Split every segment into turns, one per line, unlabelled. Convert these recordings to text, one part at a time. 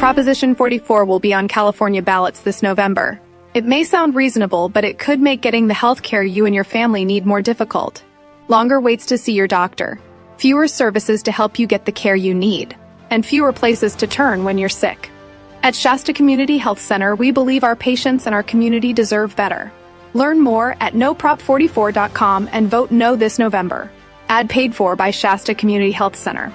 Proposition 44 will be on California ballots this November. It may sound reasonable, but it could make getting the health care you and your family need more difficult. Longer waits to see your doctor, fewer services to help you get the care you need, and fewer places to turn when you're sick. At Shasta Community Health Center, we believe our patients and our community deserve better. Learn more at noprop44.com and vote no this November. Ad paid for by Shasta Community Health Center.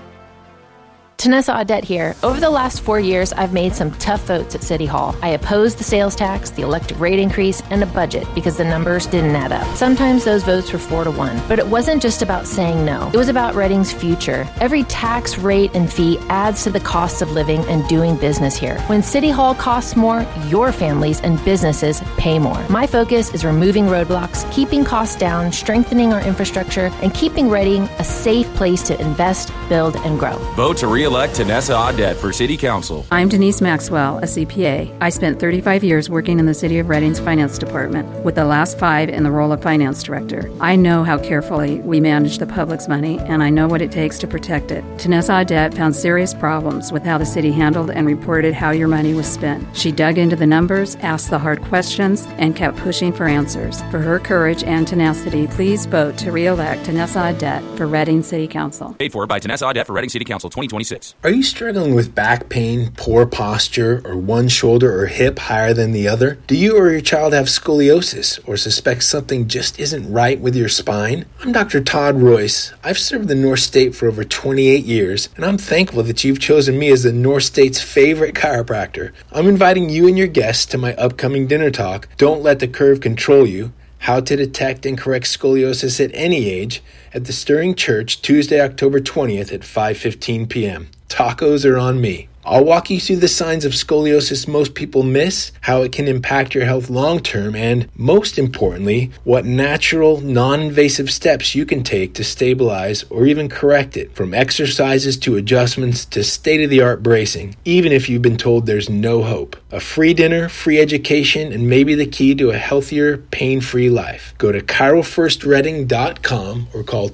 Tanessa Audette here. Over the last 4 years, I've made some tough votes at City Hall. I opposed the sales tax, the electric rate increase, and a budget because the numbers didn't add up. Sometimes those votes were 4-1. But it wasn't just about saying no. It was about Reading's future. Every tax, rate, and fee adds to the cost of living and doing business here. When City Hall costs more, your families and businesses pay more. My focus is removing roadblocks, keeping costs down, strengthening our infrastructure, and keeping Reading a safe place to invest, build, and grow.
Vote to re-elect Tanessa Audette for City Council.
I'm Denise Maxwell, a CPA. I spent 35 years working in the City of Reading's Finance Department, with the last 5 in the role of Finance Director. I know how carefully we manage the public's money, and I know what it takes to protect it. Tanessa Audette found serious problems with how the city handled and reported how your money was spent. She dug into the numbers, asked the hard questions, and kept pushing for answers. For her courage and tenacity, please vote to re-elect Tanessa Audette for Reading City Council.
Paid for by Tanessa Audette for Reading City Council 2026.
Are you struggling with back pain, poor posture, or one shoulder or hip higher than the other? Do you or your child have scoliosis or suspect something just isn't right with your spine? I'm Dr. Todd Royce. I've served the North State for over 28 years, and I'm thankful that you've chosen me as the North State's favorite chiropractor. I'm inviting you and your guests to my upcoming dinner talk, Don't Let the Curve Control You, How to Detect and Correct Scoliosis at Any Age, at the Stirring Church, Tuesday, October 20th at 5:15 p.m. Tacos are on me. I'll walk you through the signs of scoliosis most people miss, how it can impact your health long-term, and, most importantly, what natural, non-invasive steps you can take to stabilize or even correct it, from exercises to adjustments to state-of-the-art bracing, even if you've been told there's no hope. A free dinner, free education, and maybe the key to a healthier, pain-free life. Go to ChiroFirstReading.com or call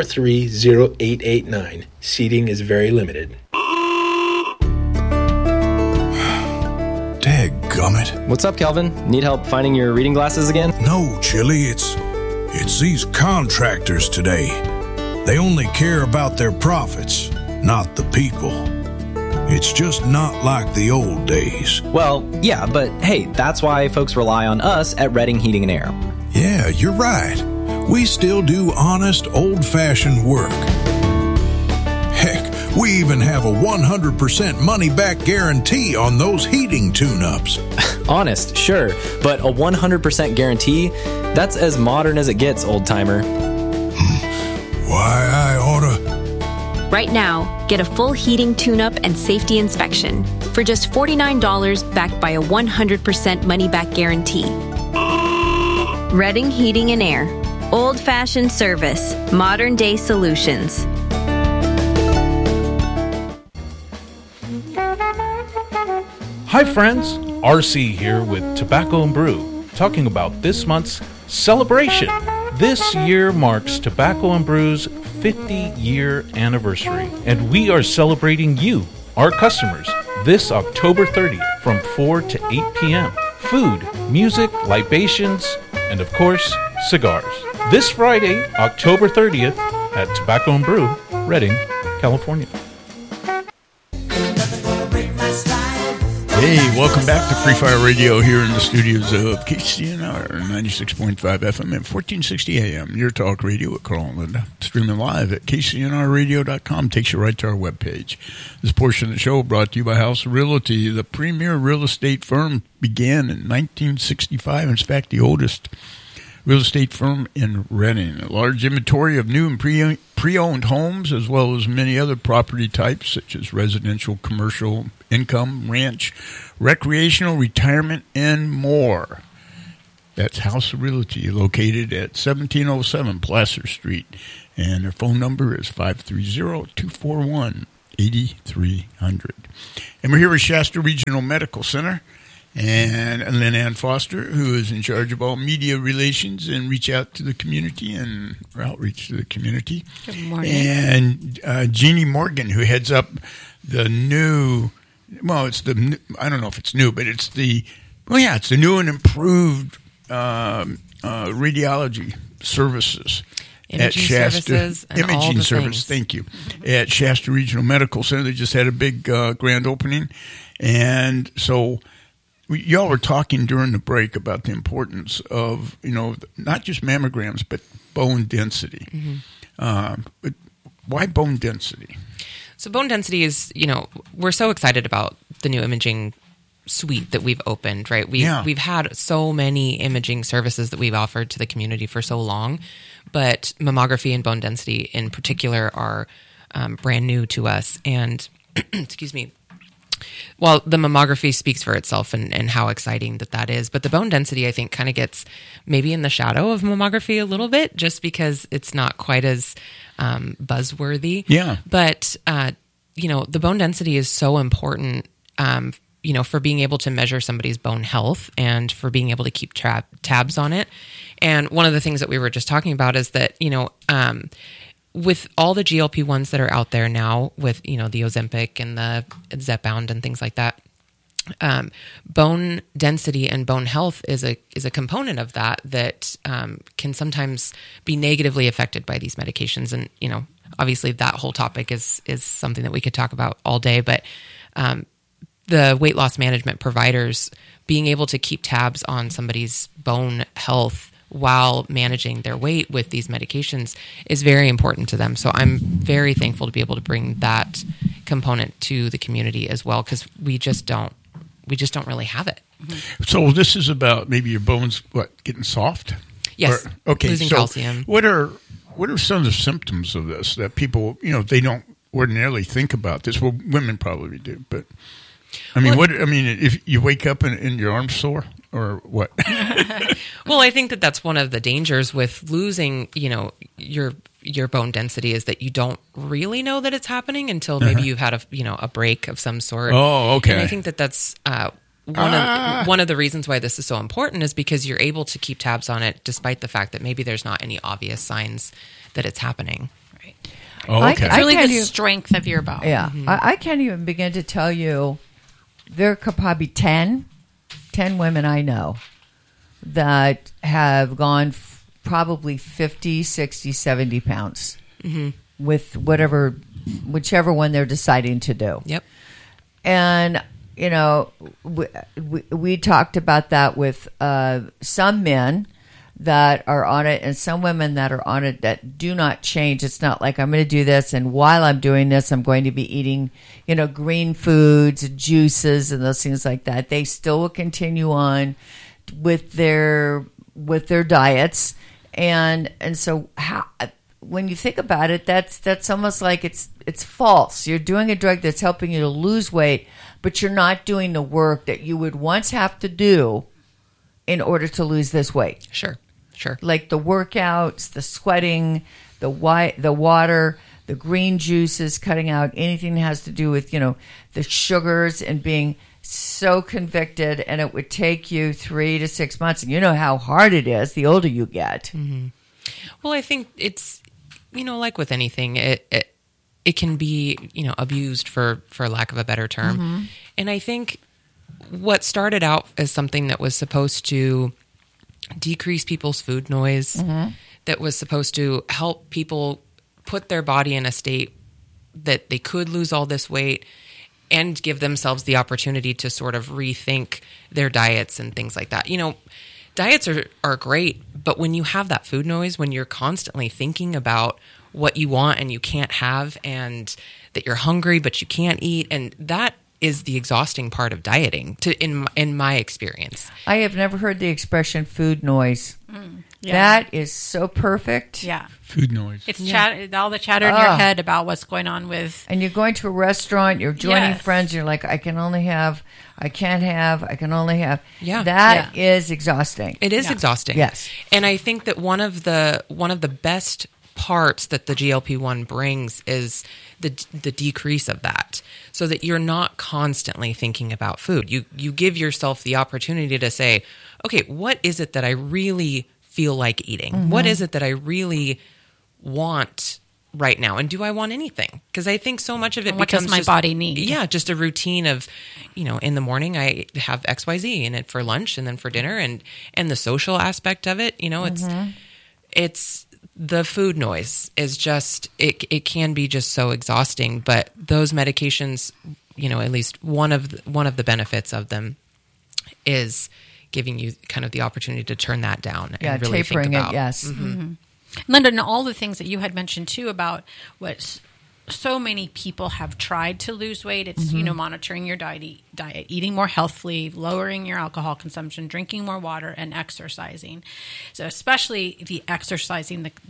243-0889. Seating is very limited.
Dadgummit.
What's up, Calvin? Need help finding your reading glasses again?
No, Chili, it's these contractors today. They only care about their profits, not the people. It's just not like the old days.
Well, yeah, but hey, that's why folks rely on us at Reading Heating and Air.
Yeah, you're right. We still do honest, old-fashioned work. Heck, we even have a 100% money-back guarantee on those heating tune-ups.
Honest, sure, but a 100% guarantee? That's as modern as it gets, old-timer.
Why, I oughta...
Right now, get a full heating tune-up and safety inspection for just $49 backed by a 100% money-back guarantee. Reading Heating and Air. Old-fashioned service. Modern-day solutions.
Hi friends, RC here with Tobacco and Brew, talking about this month's celebration. This year marks Tobacco and Brew's 50-year anniversary, and we are celebrating you, our customers, this October 30th from 4 to 8 p.m. Food, music, libations, and of course, cigars. This Friday, October 30th at Tobacco and Brew, Reading, California.
Hey, welcome back to Free Fire Radio here in the studios of KCNR 96.5 FM and 1460 AM. Your talk radio with Carl and Linda. Streaming live at KCNRradio.com. Takes you right to our webpage. This portion of the show brought to you by House of Realty. The premier real estate firm began in 1965. In fact, the oldest real estate firm in Reading. A large inventory of new and pre-owned homes, as well as many other property types, such as residential, commercial, income, ranch, recreational, retirement, and more. That's House of Realty, located at 1707 Placer Street. And their phone number is 530-241-8300. And we're here at Shasta Regional Medical Center. And Lynn Ann Foster, who is in charge of all media relations and reach out to the community and outreach to the community.
Good morning.
And Jeannie Morgan, who heads up the new well, it's I don't know if it's new, but it's the new and improved radiology services.
Imaging services and
Imaging
all the
service,
things.
thank you. At Shasta Regional Medical Center, they just had a big grand opening. And so y'all were talking during the break about the importance of, not just mammograms, but bone density. But why bone density?
So bone density is, we're so excited about the new imaging suite that we've opened, right? We've had so many imaging services that we've offered to the community for so long, but mammography and bone density in particular are brand new to us. And excuse me, well, the mammography speaks for itself and how exciting that is. But the bone density, I think, kind of gets maybe in the shadow of mammography a little bit, just because it's not quite as buzzworthy.
Yeah.
But, the bone density is so important, for being able to measure somebody's bone health and for being able to keep tabs on it. And one of the things that we were just talking about is that, with all the GLP-1s that are out there now, with the Ozempic and the Zepbound and things like that, bone density and bone health is a component of that can sometimes be negatively affected by these medications. And obviously that whole topic is something that we could talk about all day. But the weight loss management providers being able to keep tabs on somebody's bone health while managing their weight with these medications is very important to them. So I'm very thankful to be able to bring that component to the community as well, because we just don't really have it.
So this is about maybe your bones, getting soft?
Yes. Losing calcium.
What are some of the symptoms of this that people, they don't ordinarily think about this? Well, women probably do, but if you wake up and your arm's sore or what?
Well, I think that's one of the dangers with losing, your bone density, is that you don't really know that it's happening until maybe you've had a break of some sort.
Oh, okay.
And I think that's one of the reasons why this is so important, is because you're able to keep tabs on it despite the fact that maybe there's not any obvious signs that it's happening. Right.
Oh, okay.
It's really the strength of your bone.
Yeah. Mm-hmm. I can't even begin to tell you. There could probably 10 women I know that have gone probably 50, 60, 70 pounds with whichever one they're deciding to do.
Yep.
And, we talked about that with some men that are on it and some women that are on it that do not change. It's not like I'm going to do this, and while I'm doing this, I'm going to be eating, green foods, juices, and those things like that. They still will continue on with their diets, and so when you think about it, that's almost like it's false. You're doing a drug that's helping you to lose weight, but you're not doing the work that you would once have to do in order to lose this weight.
Sure.
Like the workouts, the sweating, the water, the green juices, cutting out anything that has to do with, the sugars, and being so convicted. And it would take you 3 to 6 months. And you know how hard it is the older you get.
Mm-hmm. Well, I think it's, like with anything, it can be, abused for lack of a better term. Mm-hmm. And I think what started out as something that was supposed to decrease people's food noise, that was supposed to help people put their body in a state that they could lose all this weight and give themselves the opportunity to sort of rethink their diets and things like that. Diets are great, but when you have that food noise, when you're constantly thinking about what you want and you can't have, and that you're hungry but you can't eat, and that is the exhausting part of dieting, in my experience.
I have never heard the expression food noise. Yeah. That is so perfect.
Yeah.
Food noise.
It's all the chatter in your head about what's going on with...
And you're going to a restaurant, you're joining friends, you're like, I can only have...
Yeah.
That is exhausting.
It is exhausting.
Yes.
And I think that one of the best parts that the GLP-1 brings is the decrease of that, so that you're not constantly thinking about food. You give yourself the opportunity to say, okay, what is it that I really feel like eating? Mm-hmm. What is it that I really want right now, and do I want anything? Because I think so much of it
what
becomes
does my body need?
Yeah, just a routine of, in the morning I have XYZ in it for lunch and then for dinner, and the social aspect of it. It's the food noise is just it can be just so exhausting. But those medications, at least one of the benefits of them is giving you kind of the opportunity to turn that down and really
tapering
think about
it. Yes.
Mm-hmm. Linda, and all the things that you had mentioned too about what so many people have tried to lose weight. It's, monitoring your diet, eating more healthfully, lowering your alcohol consumption, drinking more water, and exercising. So especially the exercising, the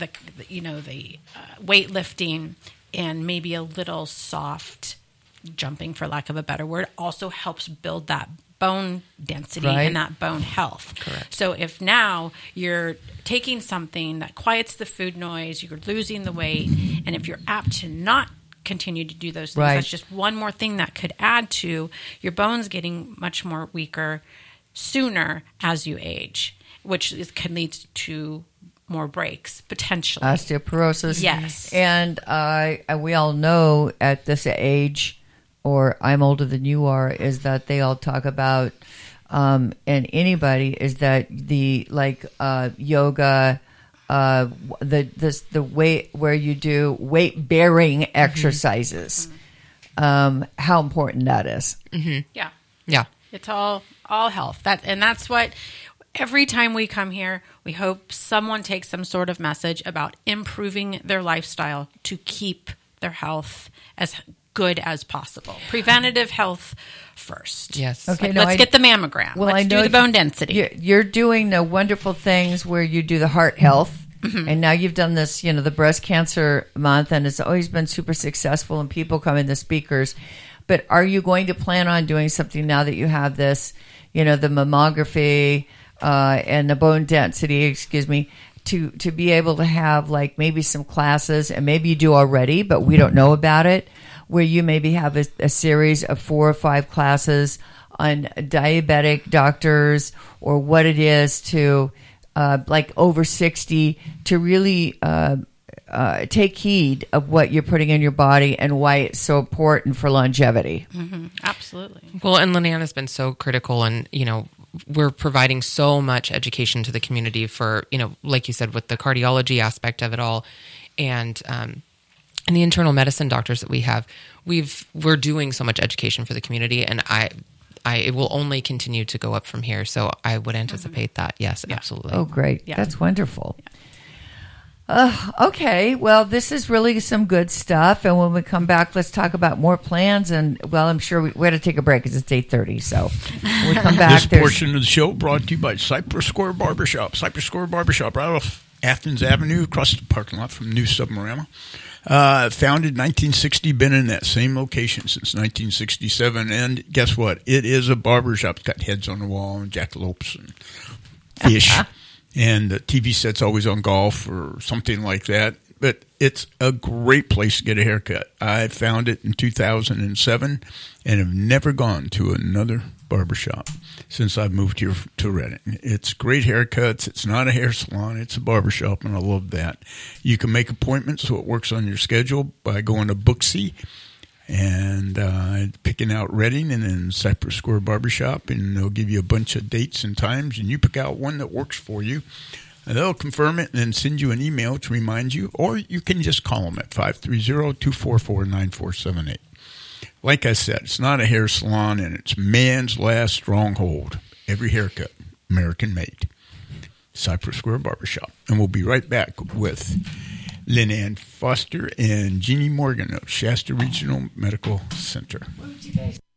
weightlifting, and maybe a little soft jumping, for lack of a better word, also helps build that bone density and that bone health.
Correct.
So if now you're taking something that quiets the food noise, you're losing the weight, and if you're apt to not continue to do those things, that's just one more thing that could add to your bones getting much more weaker sooner as you age, which can lead to more breaks, potentially.
Osteoporosis.
Yes.
And we all know at this age, or I'm older than you are, is that they all talk about, and anybody, is that the yoga, the weight where you do weight bearing exercises, how important that is.
Yeah.
Yeah.
It's all health. That's what every time we come here, we hope someone takes some sort of message about improving their lifestyle to keep their health as good as possible. Preventative health first.
Yes.
Okay.
Let's get the mammogram.
Well,
let's do the bone density.
You're doing the wonderful things where you do the heart health. And now you've done this, the breast cancer month, and it's always been super successful, and people come in, the speakers. But are you going to plan on doing something now that you have this, the mammography and the bone density, to be able to have maybe some classes, and maybe you do already, but we don't know about it, where you maybe have a series of 4 or 5 classes on diabetic doctors, or what it is to over 60, to really take heed of what you're putting in your body and why it's so important for longevity.
Absolutely.
Well, and Leanna's been so critical, and we're providing so much education to the community for, like you said, with the cardiology aspect of it all, and the internal medicine doctors that we have, we're doing so much education for the community, and it will only continue to go up from here. So I would anticipate that. Yes, absolutely.
Oh, great.
Yeah.
That's wonderful. Okay. Well, this is really some good stuff. And when we come back, let's talk about more plans. And, I'm sure we had to take a break because it's 8:30. So when we come back.
This portion of the show brought to you by Cypress Square Barbershop. Cypress Square Barbershop, right off Athens Avenue, across the parking lot from New Submarama. Founded 1960, been in that same location since 1967. And guess what? It is a barbershop. It's got heads on the wall and jackalopes and fish. And the TV set's always on golf or something like that. But it's a great place to get a haircut. I found it in 2007 and have never gone to another barbershop since I've moved here to Redding. It's great haircuts. It's not a hair salon. It's a barbershop, and I love that. You can make appointments so it works on your schedule by going to Booksy and picking out Redding and then Cypress Square Barbershop, and they'll give you a bunch of dates and times, and you pick out one that works for you. And they'll confirm it and then send you an email to remind you, or you can just call them at 530-244-9478. Like I said, it's not a hair salon, and it's man's last stronghold. Every haircut, American made. Cypress Square Barbershop. And we'll be right back with Lynn Ann Foster and Jeannie Morgan of Shasta Regional Medical Center.